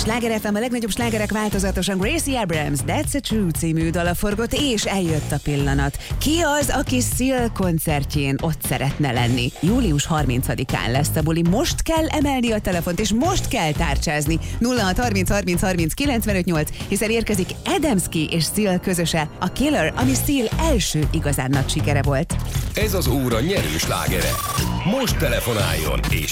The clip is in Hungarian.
Sláger FM, a legnagyobb slágerek változatosan. Gracie Abrams, That's a True című dala forgott, és eljött a pillanat. Ki az, aki Seal koncertjén ott szeretne lenni? Július 30-án lesz a buli. Most kell emelni a telefont, és most kell tárcsázni. 0630 30 30 95 8, hiszen érkezik Adamski és Seal közöse, a Killer, ami Seal első igazán nagy sikere volt. Ez az óra nyerő slágere. Most telefonáljon és